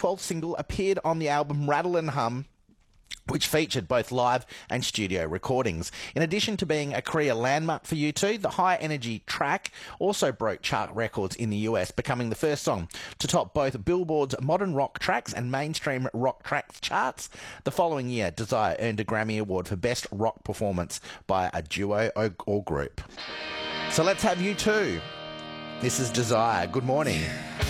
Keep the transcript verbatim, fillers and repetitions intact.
twelfth single appeared on the album Rattle and Hum, which featured both live and studio recordings. In addition to being a career landmark for U two, the high-energy track also broke chart records in the U S, becoming the first song to top both Billboard's modern rock tracks and mainstream rock tracks charts. The following year, Desire earned a Grammy Award for Best Rock Performance by a Duo or Group. So let's have U two. This is Desire. Good morning.